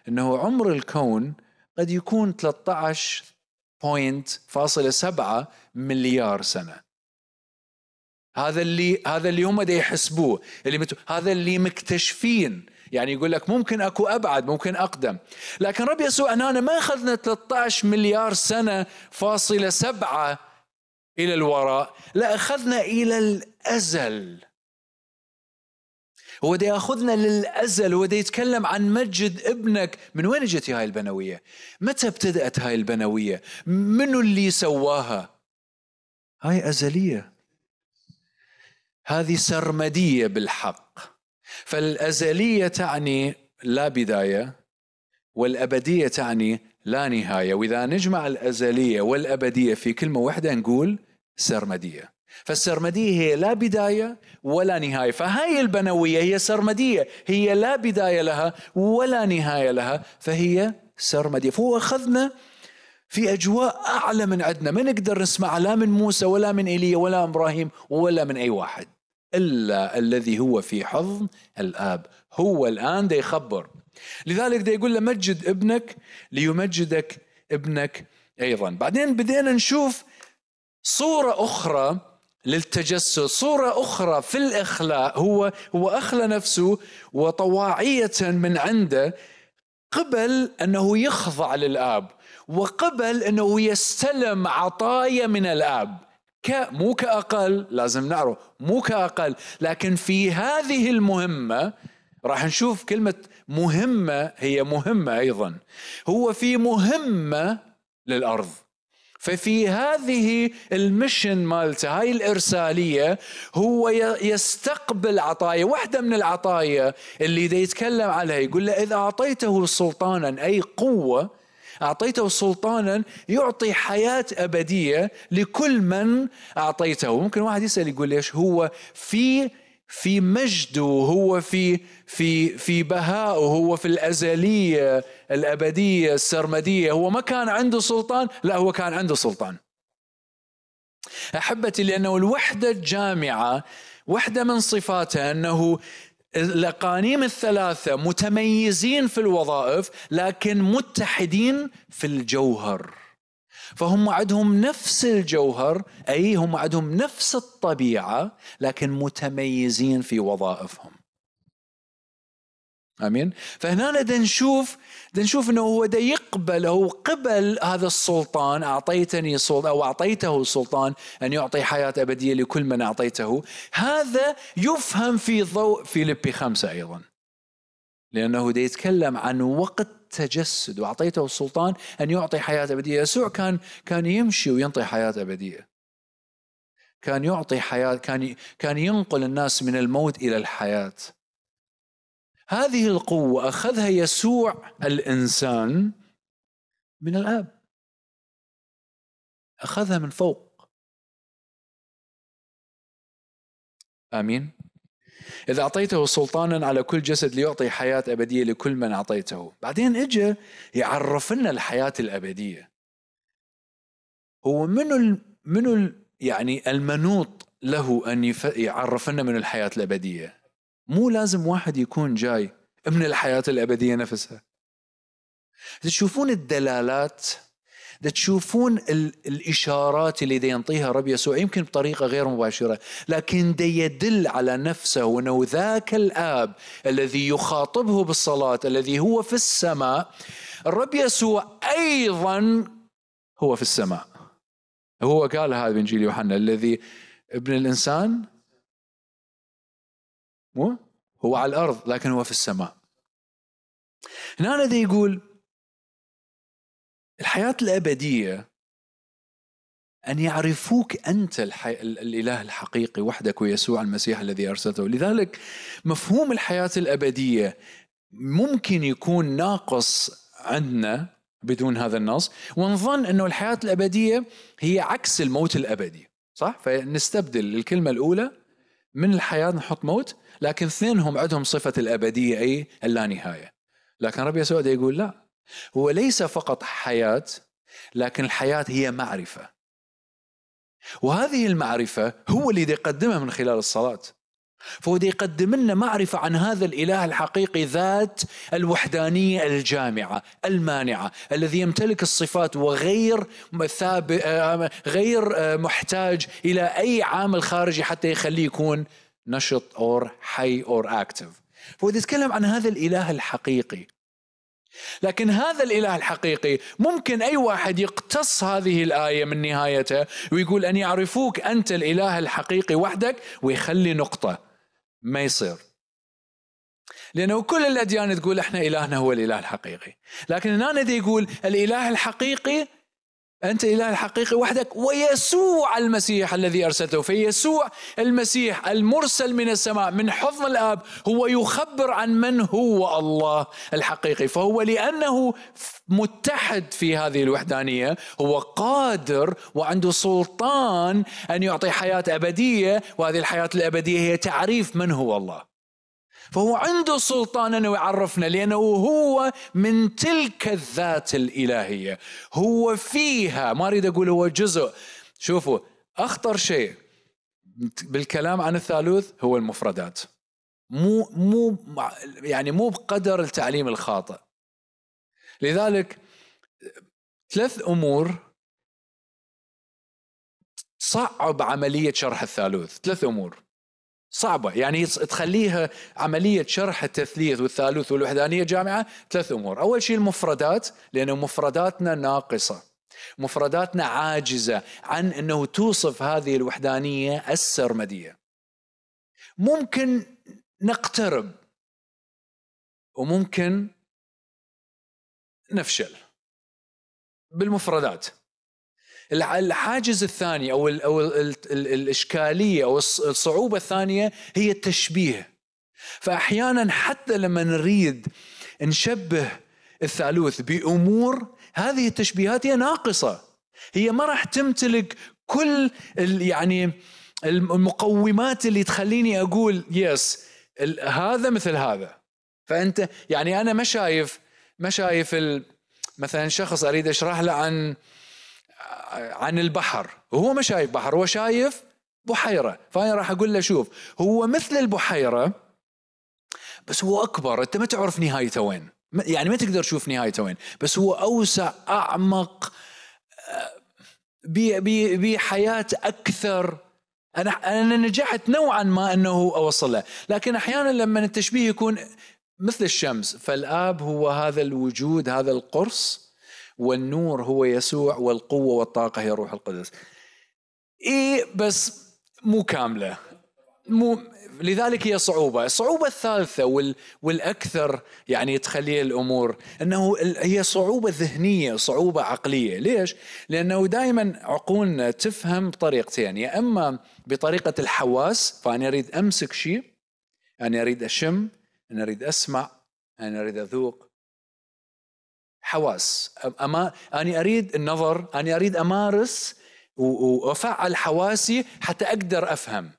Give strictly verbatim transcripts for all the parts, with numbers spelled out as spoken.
أنه عمر الكون قد يكون ثلاثة عشر فاصلة سبعة مليار سنة. هذا اللي هذا اللي هم دا يحسبوه، اللي مت... هذا اللي مكتشفين. يعني يقول لك ممكن أكو أبعد، ممكن أقدم، لكن رب يسوع أننا ما أخذنا ثلاثة عشر مليار سنة فاصلة سبعة إلى الوراء، لا، أخذنا إلى الأزل. هو دا يأخذنا للأزل، هو دا يتكلم عن مجد ابنك. من وين جت هاي البنوية؟ متى ابتدأت هاي البنوية؟ منو اللي سواها؟ هاي أزلية، هذه سرمدية بالحق. فالأزلية تعني لا بداية، والأبدية تعني لا نهاية. وإذا نجمع الأزلية والأبدية في كلمة واحدة نقول سرمدية. فالسرمدية هي لا بداية ولا نهاية، فهاي البنوية هي سرمدية، هي لا بداية لها ولا نهاية لها، فهي سرمدية. فهو أخذنا في أجواء أعلى من عندنا، ما نقدر نسمع لا من موسى ولا من إيليا ولا إبراهيم ولا من أي واحد إلا الذي هو في حضن الآب. هو الآن دا يخبر، لذلك دا يقول له مجد ابنك ليمجدك ابنك أيضا. بعدين بدينا نشوف صورة أخرى للتجسد، صورة أخرى في الإخلاء. هو هو أخلى نفسه وطواعية من عنده، قبل أنه يخضع للآب، وقبل أنه يستلم عطايا من الآب. مو كأقل، لازم نعرف مو كأقل، لكن في هذه المهمة راح نشوف كلمة مهمة، هي مهمة أيضا. هو في مهمة للأرض، ففي هذه المشن مالته، هاي الإرسالية، هو يستقبل عطايا. واحدة من العطايا اللي دا يتكلم عليها يقول له إذا أعطيته سلطانا، أي قوة، أعطيته سلطانا يعطي حياة أبدية لكل من أعطيته. ممكن واحد يسأل يقول ليش هو في في مجده، هو في في في بهائه، هو في الأزلية الأبدية السرمدية، هو ما كان عنده سلطان؟ لا، هو كان عنده سلطان أحبتي، لأنه الوحدة الجامعة، واحدة من صفاتها أنه الأقانيم الثلاثة متميزين في الوظائف لكن متحدين في الجوهر. فهم عندهم نفس الجوهر، أي هم عندهم نفس الطبيعة، لكن متميزين في وظائفهم. آمين. فهنا بدنا نشوف بدنا نشوف إنه هو دا يقبل، هو قبل هذا السلطان. أعطيتني سلطان، أو أعطيته السلطان أن يعطي حياة أبدية لكل من أعطيته. هذا يفهم في ضوء فيليبي خمسة أيضا، لأنه دا يتكلم عن وقت تجسد، وأعطيته السلطان أن يعطي حياة أبدية. يسوع كان كان يمشي وينطي حياة أبدية، كان يعطي حياة، كان كان ينقل الناس من الموت إلى الحياة. هذه القوة أخذها يسوع الإنسان من الآب، أخذها من فوق. آمين. إذا أعطيته سلطانا على كل جسد ليعطي حياة أبدية لكل من أعطيته. بعدين إجا يعرفنا الحياة الأبدية. هو منو ال... منو ال... يعني المنوط له أن يف... يعرفنا من الحياة الأبدية. مو لازم واحد يكون جاي من الحياة الأبدية نفسها. تشوفون الدلالات، تشوفون ال... الإشارات اللي دي ينطيها رب يسوع، يمكن بطريقة غير مباشرة، لكن دي يدل على نفسه، وأنه ذاك الآب الذي يخاطبه بالصلاة الذي هو في السماء، الرب يسوع أيضا هو في السماء. هو قال هذا بإنجيل يوحنا، الذي ابن الإنسان مو هو على الأرض لكن هو في السماء. هنا دي يقول الحياة الأبدية أن يعرفوك أنت الحي... الإله الحقيقي وحدك، ويسوع المسيح الذي أرسلته. لذلك مفهوم الحياة الأبدية ممكن يكون ناقص عندنا بدون هذا النص، ونظن أنه الحياة الأبدية هي عكس الموت الأبدي، صح؟ فنستبدل الكلمة الأولى من الحياة نحط موت، لكن اثنينهم عندهم صفة الأبدية أي اللانهاية. لكن رب يسوع يقول لا، هو ليس فقط حياة، لكن الحياة هي معرفة، وهذه المعرفة هو اللي يقدمها من خلال الصلاة. فهو دي يقدم لنا معرفة عن هذا الإله الحقيقي ذات الوحدانية الجامعة المانعة الذي يمتلك الصفات وغير غير محتاج إلى أي عامل خارجي حتى يخليه يكون نشط أو حي أو أكتف. فهو يتكلم عن هذا الإله الحقيقي. لكن هذا الإله الحقيقي ممكن أي واحد يقتص هذه الآية من نهايتها ويقول أن يعرفوك أنت الإله الحقيقي وحدك ويخلي نقطة. ما يصير، لأنه كل الأديان تقول إحنا إلهنا هو الإله الحقيقي، لكن هنا دي يقول الإله الحقيقي أنت إله الحقيقي وحدك ويسوع المسيح الذي أرسلته. فيسوع المسيح المرسل من السماء من حضن الآب هو يخبر عن من هو الله الحقيقي. فهو لأنه متحد في هذه الوحدانية هو قادر وعنده سلطان أن يعطي حياة أبدية، وهذه الحياة الأبدية هي تعريف من هو الله. فهو عنده سلطان أنه يعرفنا لأنه هو من تلك الذات الإلهية، هو فيها. ما أريد أقول هو جزء. شوفوا، أخطر شيء بالكلام عن الثالوث هو المفردات، مو مو يعني مو بقدر التعليم الخاطئ. لذلك ثلاث أمور صعب عملية شرح الثالوث، ثلاث أمور صعبة يعني تخليها عملية شرح التثليث والثالوث والوحدانية جامعة. ثلاث أمور. أول شيء المفردات، لأن مفرداتنا ناقصة، مفرداتنا عاجزة عن أنه توصف هذه الوحدانية السرمدية. ممكن نقترب وممكن نفشل بالمفردات. الحاجز الثاني أو, ال أو ال ال ال الإشكالية أو الصعوبة الثانية هي التشبيه. فأحيانا حتى لما نريد نشبه الثالوث بأمور، هذه التشبيهات هي ناقصة، هي ما راح تمتلك كل يعني المقومات اللي تخليني أقول يس هذا مثل هذا. فأنت يعني أنا ما شايف ما شايف مثلا شخص أريد أشرح له عن عن البحر وهو ما شايف بحر، هو شايف بحيرة، فأنا راح أقول له شوف هو مثل البحيرة بس هو أكبر، أنت ما تعرف نهايته وين، يعني ما تقدر تشوف نهايته وين، بس هو أوسع أعمق بحياة أكثر. أنا أنا نجحت نوعا ما أنه أوصله. لكن أحيانا لما التشبيه يكون مثل الشمس، فالآب هو هذا الوجود، هذا القرص، والنور هو يسوع، والقوة والطاقة هي روح القدس. إيه بس مو كاملة، مو لذلك هي صعوبة. الصعوبة الثالثة وال والأكثر يعني تخلي الأمور أنه هي صعوبة ذهنية، صعوبة عقلية. ليش؟ لأنه دائما عقولنا تفهم بطريقتين، يا أما بطريقة الحواس، فأنا أريد أمسك شيء، أنا أريد أشم، أنا أريد أسمع، أنا أريد أذوق، حواس. أما أنا أريد النظر، أنا أريد أمارس وأفعل حواسي حتى أقدر أفهم.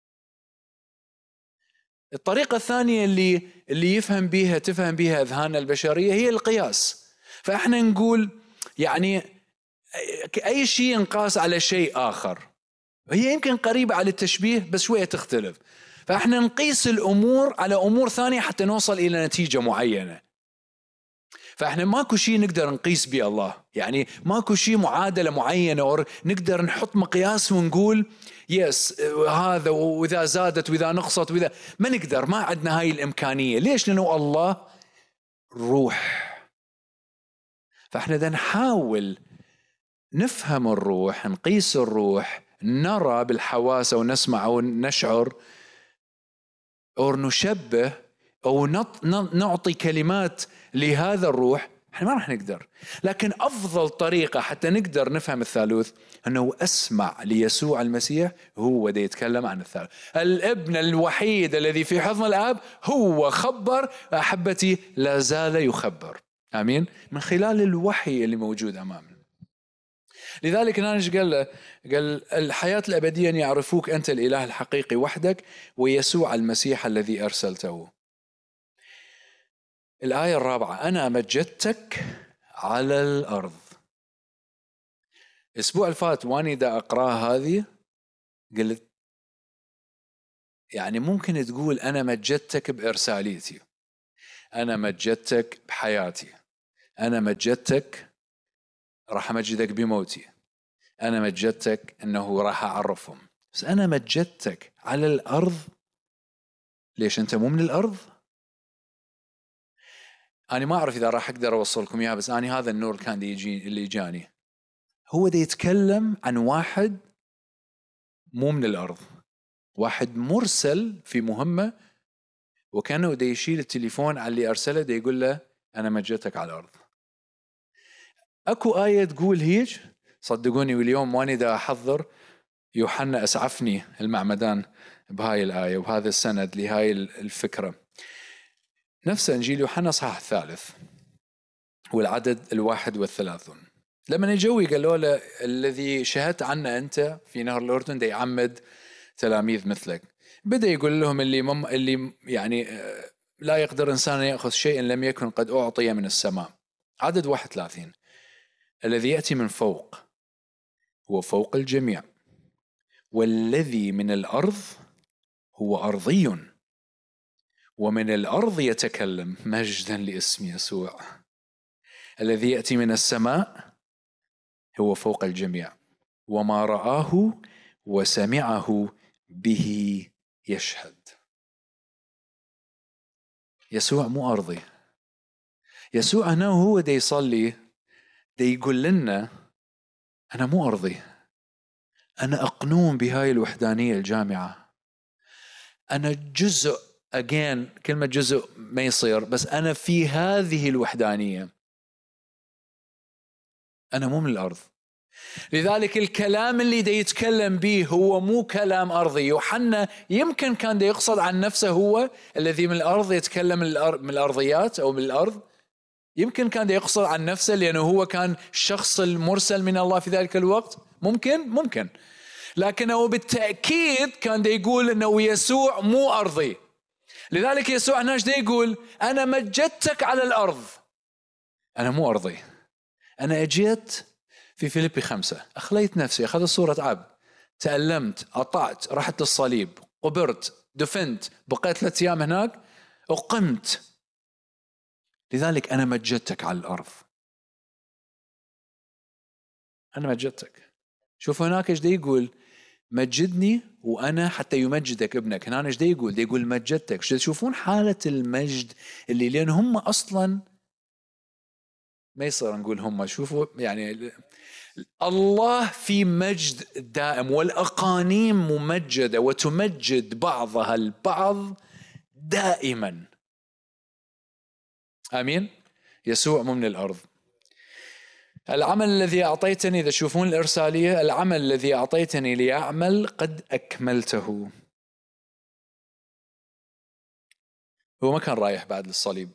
الطريقة الثانية اللي اللي يفهم بها تفهم بها أذهان البشرية هي القياس. فإحنا نقول يعني أي شيء ينقاس على شيء آخر، هي يمكن قريبة على التشبيه بس شوية تختلف. فإحنا نقيس الأمور على أمور ثانية حتى نوصل إلى نتيجة معينة. فإحنا ماكو شيء نقدر نقيس به الله، يعني ماكو شيء معادلة معينة أو نقدر نحط مقياس ونقول يس هذا وإذا زادت وإذا نقصت وإذا ما نقدر، ما عندنا هاي الإمكانية. ليش؟ لأنه الله روح. فإحنا دا نحاول نفهم الروح، نقيس الروح، نرى بالحواس أو نسمع أو نشعر أو نشبه أو نعطي كلمات لهذا الروح. احنا ما راح نقدر. لكن أفضل طريقة حتى نقدر نفهم الثالوث أنه أسمع ليسوع المسيح هو دا يتكلم عن الثالوث. الابن الوحيد الذي في حضن الآب هو خبر، أحبتي لا زال يخبر. آمين. من خلال الوحي اللي موجود أمامنا. لذلك نانش قال قال الحياة الأبدية أن يعرفوك أنت الإله الحقيقي وحدك ويسوع المسيح الذي أرسلته. الآية الرابعة، أنا مجدتك على الأرض. الأسبوع الفات واني دا أقرأ هذه قلت يعني ممكن تقول أنا مجدتك بإرساليتي، أنا مجدتك بحياتي، أنا مجدتك راح أمجدك بموتي، أنا مجدتك أنه راح أعرفهم. بس أنا مجدتك على الأرض. ليش أنت مو من الأرض؟ أنا ما أعرف إذا راح أقدر أوصلكم إياها، بس أنا هذا النور كان دي يجي اللي جاني. هو دي يتكلم عن واحد مو من الأرض، واحد مرسل في مهمة، وكانه دي يشيل التليفون على اللي أرسله دي يقول له أنا مجدتك على الأرض. أكو آية تقول هيج، صدقوني واليوم واني دا أحضر يوحنا أسعفني المعمدان بهاي الآية وهذا السند لهاي الفكرة. نفس إنجيل يوحنا صحاح الثالث والعدد الواحد والثلاثون، لما الجوي قالوا له الذي شهدت عنه أنت في نهر الأردن دي يعمد تلاميذ مثلك، بدأ يقول لهم اللي مم اللي يعني لا يقدر إنسان يأخذ شيء لم يكن قد أعطي من السماء. عدد واحد وثلاثين، الذي يأتي من فوق هو فوق الجميع، والذي من الأرض هو أرضي، ومن الأرض يتكلم مجدا لاسم يسوع. الذي يأتي من السماء هو فوق الجميع، وما رآه وسمعه به يشهد. يسوع مو أرضي. يسوع هنا هو دي يصلي دي يقول لنا أنا مو أرضي، أنا أقنوم بهاي الوحدانية الجامعة، أنا جزء again كلمة جزء ما يصير، بس أنا في هذه الوحدانية، أنا مو من الأرض. لذلك الكلام اللي دي يتكلم به هو مو كلام أرضي. يوحنا يمكن كان دي يقصد عن نفسه هو الذي من الأرض، يتكلم من الأرضيات أو من الأرض، يمكن كان دي يقصد عن نفسه لأنه هو كان الشخص المرسل من الله في ذلك الوقت، ممكن ممكن لكنه بالتأكيد كان دي يقول أنه يسوع مو أرضي. لذلك يسوع ناش دي يقول أنا مجدتك على الأرض، أنا مو أرضي. أنا أجيت في فيليبي خمسة، أخليت نفسي، أخذت صورة عبد، تألمت، أطعت، رحت للصليب، قبرت، دفنت، بقيت ثلاثة أيام هناك، أقمت. لذلك أنا مجدتك على الأرض، أنا مجدتك. شوف هناك إيش دي يقول مجدني وأنا حتى يمجدك ابنك. هنا إيش دي يقول دي يقول مجدتك. تشوفون حالة المجد اللي لأن هم أصلا ما يصير نقول هم، شوفوا يعني الله في مجد دائم، والأقانيم ممجدة وتمجد بعضها البعض دائما. آمين. يسوع مو من الأرض. العمل الذي أعطيتني، إذا تشوفون الإرسالية، العمل الذي أعطيتني ليعمل قد أكملته. هو ما كان رايح بعد للصليب،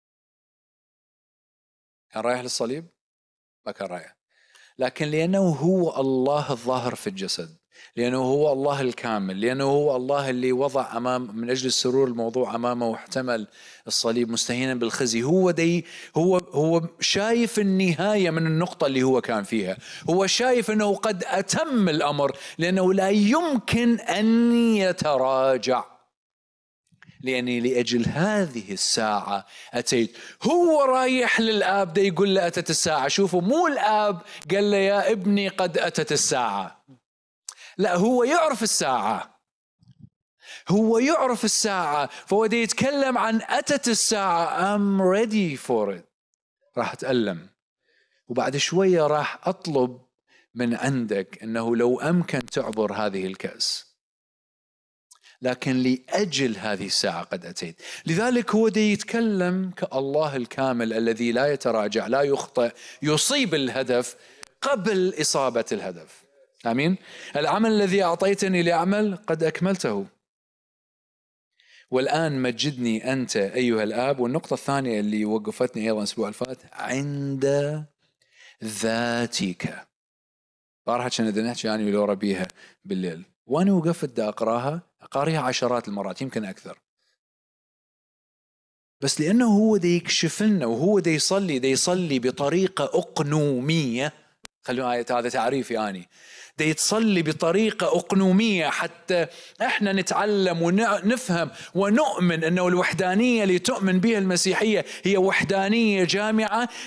كان رايح للصليب؟ ما كان رايح، لكن لأنه هو الله الظاهر في الجسد، لأنه هو الله الكامل، لأنه هو الله اللي وضع أمام من أجل السرور الموضوع أمامه واحتمل الصليب مستهينا بالخزي. هو دي هو هو شايف النهاية من النقطة اللي هو كان فيها، هو شايف أنه قد أتم الأمر، لأنه لا يمكن أن يتراجع، لأني لأجل هذه الساعة أتيت. هو رايح للآب ده يقول له أتت الساعة. شوفوا مو الآب قال له يا ابني قد أتت الساعة، لا، هو يعرف الساعة، هو يعرف الساعة، فهو ده يتكلم عن أتت الساعة. I'm ready for it. راح أتألم وبعد شوية راح أطلب من عندك أنه لو أمكن تعبر هذه الكأس، لكن لأجل هذه الساعة قد أتيت. لذلك هو دي يتكلم كالله الكامل الذي لا يتراجع، لا يخطئ، يصيب الهدف قبل إصابة الهدف. آمين. العمل الذي أعطيتني لأعمل قد أكملته، والآن مجدني أنت أيها الآب. والنقطة الثانية اللي وقفتني أيضا الأسبوع الفات، عند ذاتك. راح كنا نحكي يعني ولورا بيها بالليل، وأنا وقفت دا أقراها، أقاريها عشرات المرات يمكن أكثر، بس لأنه هو دا يكشف لنا وهو دا يصلي دا يصلي بطريقة أقنومية. خلونا هذا تعريفي أني دي تصلي بطريقة أقنومية حتى إحنا نتعلم ونفهم ونؤمن أنه الوحدانية اللي تؤمن بها المسيحية هي وحدانية جامعة